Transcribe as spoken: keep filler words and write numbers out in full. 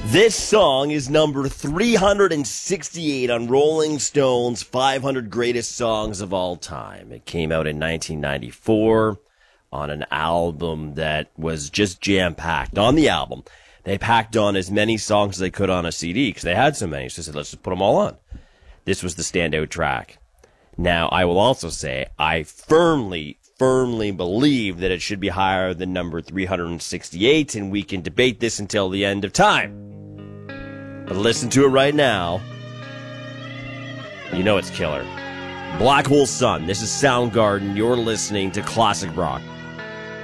This song is number three hundred sixty-eight on Rolling Stone's five hundred Greatest Songs of All Time. It came out in nineteen ninety-four on an album that was just jam-packed. On the album, they packed on as many songs as they could on a C D because they had so many, so they said, let's just put them all on. This was the standout track. Now, I will also say, I firmly, firmly believe that it should be higher than number three hundred sixty-eight, and we can debate this until the end of time. But listen to it right now. You know it's killer. Black Hole Sun. This is Soundgarden. You're listening to Classic Rock.